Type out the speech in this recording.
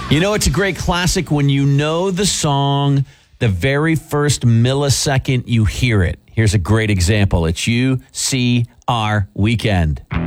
You know, it's a great classic when you know the song the very first millisecond you hear it. Here's a great example. It's UCR Weekend.